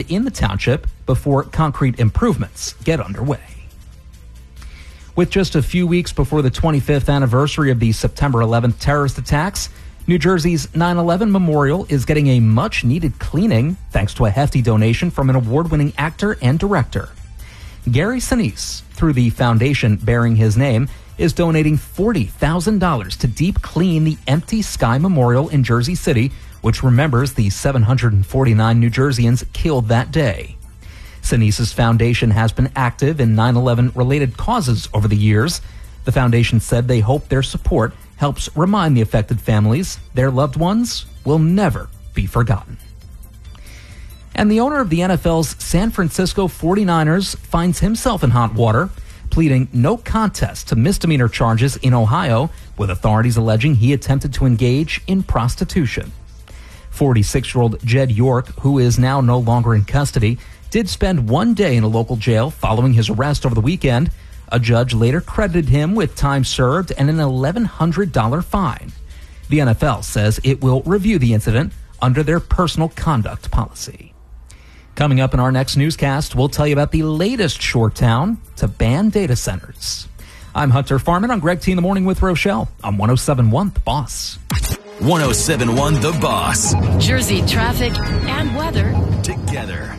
in the township before concrete improvements get underway. With just a few weeks before the 25th anniversary of the September 11th terrorist attacks, New Jersey's 9/11 Memorial is getting a much-needed cleaning thanks to a hefty donation from an award-winning actor and director. Gary Sinise, through the foundation bearing his name, is donating $40,000 to deep clean the Empty Sky Memorial in Jersey City, which remembers the 749 New Jerseyans killed that day. Sinise's foundation has been active in 9/11-related causes over the years. The foundation said they hope their support helps remind the affected families their loved ones will never be forgotten. And the owner of the NFL's San Francisco 49ers finds himself in hot water, pleading no contest to misdemeanor charges in Ohio, with authorities alleging he attempted to engage in prostitution. 46-year-old Jed York, who is now no longer in custody, did spend one day in a local jail following his arrest over the weekend. A judge later credited him with time served and an $1,100 fine. The NFL says it will review the incident under their personal conduct policy. Coming up in our next newscast, we'll tell you about the latest shore town to ban data centers. I'm Hunter Farman on Greg T in the Morning with Rochelle on 107.1 The Boss. 107.1 The Boss. Jersey traffic and weather Together.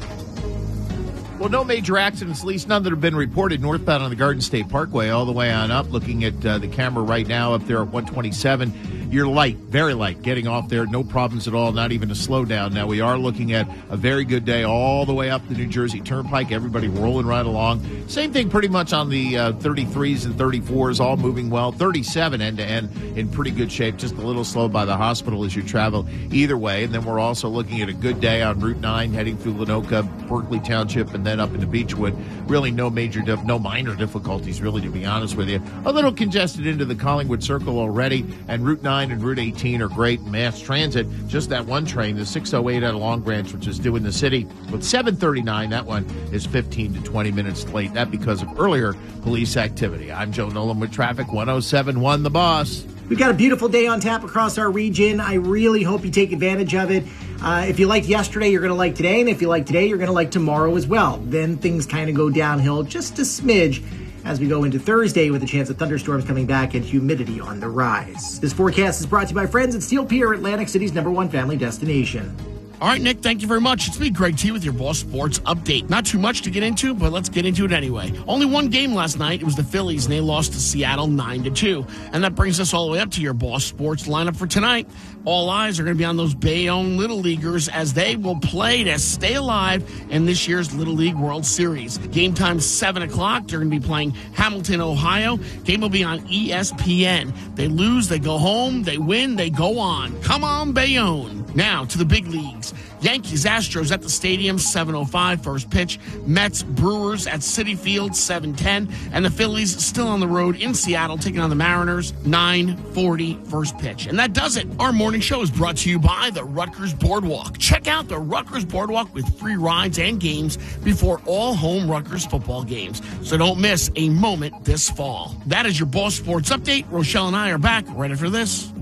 Well, no major accidents, at least none that have been reported northbound on the Garden State Parkway all the way on up. Looking at the camera right now up there at 127. You're light, very light, getting off there. No problems at all, not even a slowdown. Now, we are looking at a very good day all the way up the New Jersey Turnpike. Everybody rolling right along. Same thing pretty much on the 33s and 34s, all moving well. 37 end-to-end in pretty good shape. Just a little slow by the hospital as you travel either way. And then we're also looking at a good day on Route 9 heading through Lenoka, Berkeley Township, and then up into Beechwood. Really no minor difficulties, really, to be honest with you. A little congested into the Collingwood Circle already, and Route 9 and Route 18 are great. Mass transit, just that one train, the 608 out of Long Branch, which is due in the city. With 739, that one is 15 to 20 minutes late. That because of earlier police activity. I'm Joe Nolan with traffic, 107.1 The Boss. We've got a beautiful day on tap across our region. I really hope you take advantage of it. If you liked yesterday, you're going to like today. And if you like today, you're going to like tomorrow as well. Then things kind of go downhill just a smidge as we go into Thursday with a chance of thunderstorms coming back and humidity on the rise. This forecast is brought to you by friends at Steel Pier, Atlantic City's #1 family destination. All right, Nick, thank you very much. It's me, Greg T, with your Boss Sports Update. Not too much to get into, but let's get into it anyway. Only one game last night. It was the Phillies, and they lost to Seattle 9-2. And that brings us all the way up to your Boss Sports lineup for tonight. All eyes are going to be on those Bayonne Little Leaguers as they will play to stay alive in this year's Little League World Series. Game time 7 o'clock. They're going to be playing Hamilton, Ohio. Game will be on ESPN. They lose, they go home. They win, they go on. Come on, Bayonne. Now to the big leagues. Yankees, Astros at the stadium, 7:05 first pitch. Mets, Brewers at Citi Field, 7:10. And the Phillies still on the road in Seattle, taking on the Mariners, 9:40 first pitch. And that does it. Our morning show is brought to you by the Rutgers Boardwalk. Check out the Rutgers Boardwalk with free rides and games before all home Rutgers football games. So don't miss a moment this fall. That is your Boss Sports Update. Rochelle and I are back right after this.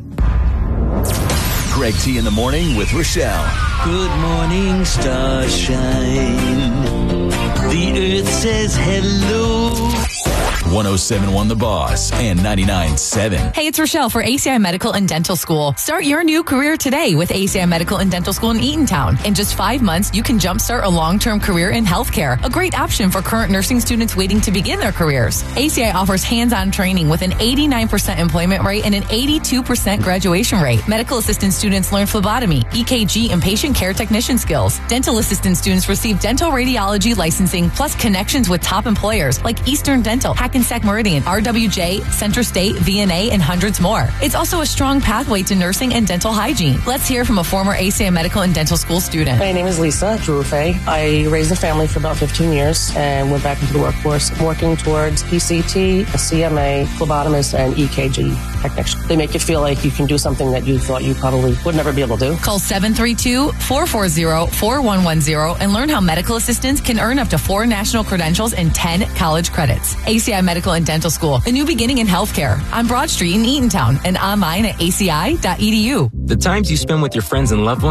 Greg T in the Morning with Rochelle. Good morning, starshine. The earth says hello. 107.1 The Boss and 99.7. Hey, it's Rochelle for ACI Medical and Dental School. Start your new career today with ACI Medical and Dental School in Eatontown. In just 5 months, you can jumpstart a long-term career in healthcare. A great option for current nursing students waiting to begin their careers. ACI offers hands-on training with an 89% employment rate and an 82% graduation rate. Medical assistant students learn phlebotomy, EKG, and patient care technician skills. Dental assistant students receive dental radiology licensing plus connections with top employers like Eastern Dental, Hackensack Meridian, RWJ, Central State, VNA, and hundreds more. It's also a strong pathway to nursing and dental hygiene. Let's hear from a former ACI Medical and Dental School student. My name is Lisa Drufe. I raised a family for about 15 years and went back into the workforce, working towards PCT, a CMA, phlebotomist, and EKG technician. They make you feel like you can do something that you thought you probably would never be able to do. Call 732-440-4110 and learn how medical assistants can earn up to 4 national credentials and 10 college credits. ACI Medical and Dental School, a new beginning in healthcare on Broad Street in Eatontown and online at aci.edu. The times you spend with your friends and loved ones